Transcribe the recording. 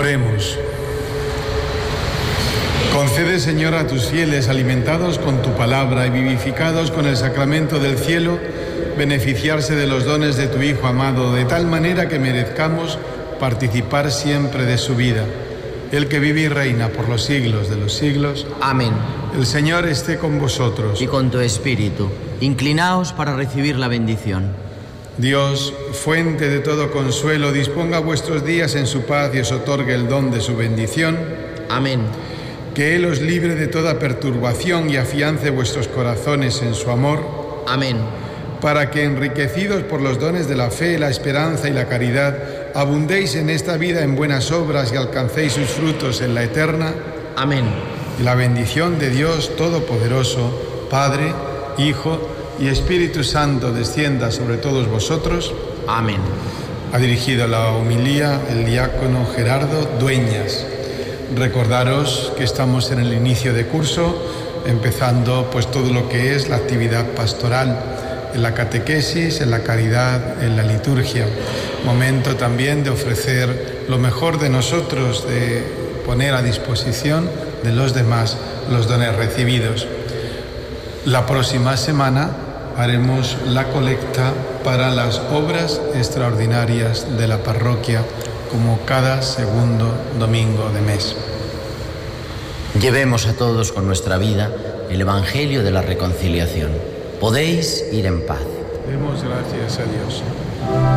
Oremos. Concede, Señor, a tus fieles, alimentados con tu palabra y vivificados con el sacramento del cielo, beneficiarse de los dones de tu Hijo amado, de tal manera que merezcamos participar siempre de su vida. El que vive y reina por los siglos de los siglos. Amén. El Señor esté con vosotros. Y con tu espíritu. Inclinaos para recibir la bendición. Dios, fuente de todo consuelo, disponga vuestros días en su paz y os otorgue el don de su bendición. Amén. Que Él os libre de toda perturbación y afiance vuestros corazones en su amor. Amén. Para que, enriquecidos por los dones de la fe, la esperanza y la caridad, abundéis en esta vida en buenas obras y alcancéis sus frutos en la eterna. Amén. Y la bendición de Dios Todopoderoso, Padre, Hijo y Espíritu Santo descienda sobre todos vosotros. Amén. Ha dirigido la homilía el diácono Gerardo Dueñas. Recordaros que estamos en el inicio de curso, empezando pues todo lo que es la actividad pastoral, en la catequesis, en la caridad, en la liturgia. Momento también de ofrecer lo mejor de nosotros, de poner a disposición de los demás los dones recibidos. La próxima semana haremos la colecta para las obras extraordinarias de la parroquia, como cada segundo domingo de mes. Llevemos a todos con nuestra vida el Evangelio de la reconciliación. Podéis ir en paz. Demos gracias a Dios.